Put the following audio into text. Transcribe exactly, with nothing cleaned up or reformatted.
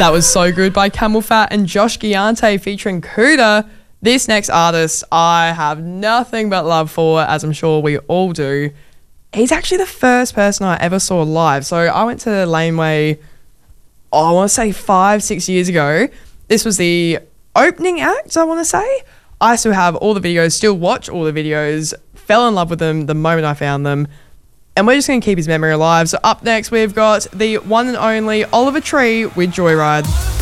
That was So Good by Camel Fat and Josh Giante featuring Cuda. This next artist I have nothing but love for, as I'm sure we all do. He's actually the first person I ever saw live. So I went to Laneway, oh, I want to say five, six years ago. This was the opening act, I want to say. I still have all the videos, still watch all the videos, fell in love with them the moment I found them. And we're just going to keep his memory alive. So up next, we've got the one and only Oliver Tree with Joyride.